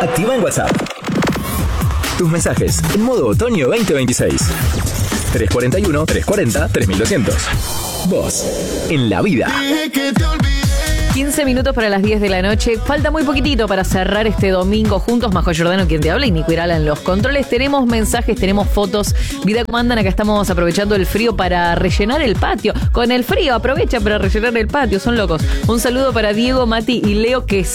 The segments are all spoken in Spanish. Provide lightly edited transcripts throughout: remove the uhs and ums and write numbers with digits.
activa en WhatsApp. Tus mensajes en modo otoño 2026. 341-340-3200. Vos, en la vida. 15 minutos para las 10 de la noche. Falta muy poquitito para cerrar este domingo juntos. Majo Giordano, quien te habla, y Nico Irala en los controles. Tenemos mensajes, tenemos fotos. Vida como andan, acá estamos aprovechando el frío para rellenar el patio. Con el frío aprovecha para rellenar el patio, son locos. Un saludo para Diego, Mati y Leo, que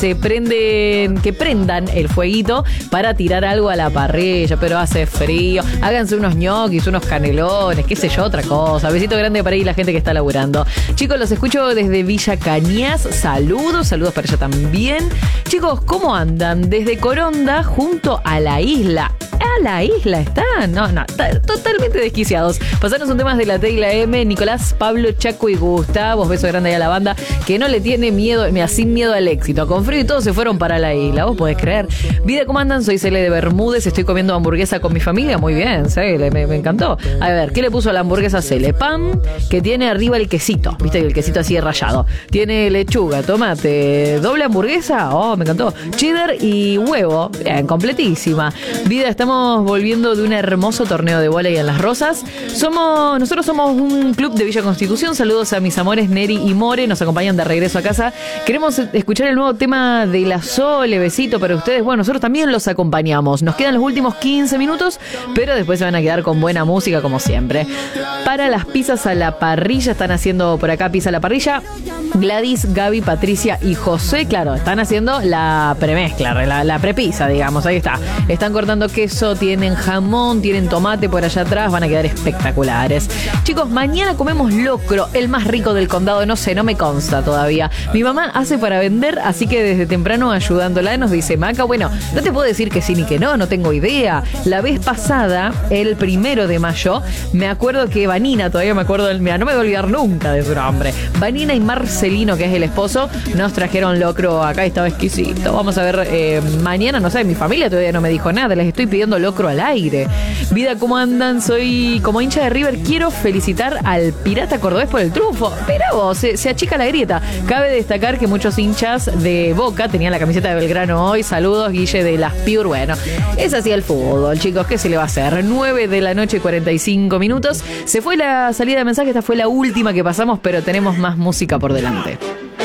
prendan el fueguito para tirar algo a la parrilla, pero hace frío. Háganse unos ñoquis, unos canelones, qué sé yo, otra cosa. Besito grande para ahí la gente que está laburando. Chicos, los escucho desde Villa Cañas. Saludos para ella también. Chicos, ¿cómo andan? Desde Coronda, junto a la isla. ¿A la isla están? No, totalmente desquiciados. Pasaron un tema de la T y la M. Nicolás, Pablo, Chaco y Gustavo. Beso grande ahí a la banda que no le tiene miedo, sin miedo al éxito. Con frío y todo se fueron para la isla. ¿Vos podés creer? Vida, ¿cómo andan? Soy Cele de Bermúdez. Estoy comiendo hamburguesa con mi familia. Muy bien, Cele, me encantó. A ver, ¿qué le puso a la hamburguesa Cele? Pan, que tiene arriba el quesito. ¿Viste? El quesito así rallado. Tiene lechuga, tomate, doble hamburguesa. Oh, me encantó. Cheddar y huevo. Bien, completísima. Vida, estamos volviendo de un hermoso torneo de vóley en Las Rosas. Nosotros somos un club de Villa Constitución. Saludos a mis amores Neri y More. Nos acompañan de regreso a casa. Queremos escuchar el nuevo tema de la Sole. Besito para ustedes. Bueno, nosotros también los acompañamos. Nos quedan los últimos 15 minutos, pero después se van a quedar con buena música como siempre. Para las pizzas a la parrilla, están haciendo por acá pizza a la parrilla Gladys, Gaby, Patricia y José. Claro, están haciendo la premezcla, la prepizza, digamos. Ahí está. Están cortando queso, tienen jamón, tienen tomate por allá atrás. Van a quedar espectaculares. Chicos, mañana comemos locro, el más rico del condado. No sé, no me consta todavía. Mi mamá hace para vender, así que desde temprano ayudándola nos dice: Maca, bueno, no te puedo decir que sí ni que no tengo idea. La vez pasada, el 1 de mayo, me acuerdo que Vanina, todavía me acuerdo, no me voy a olvidar nunca de su nombre. Vanina y Marcelino, que es el esposo, nos trajeron locro acá y estaba exquisito. Vamos a ver, mañana, no sé, mi familia todavía no me dijo nada, les estoy pidiendo locro al aire. Vida, ¿cómo andan? Soy como hincha de River, quiero felicitar al Pirata Cordobés por el triunfo. Pero vos, se achica la grieta. Cabe destacar que muchos hinchas de Boca tenían la camiseta de Belgrano hoy. Saludos, Guille de Las Pure. Bueno, es así el fútbol, chicos, ¿qué se le va a hacer? 9 de la noche, 45 minutos. Se fue la salida de mensaje, esta fue la última que pasamos, pero tenemos más música por delante.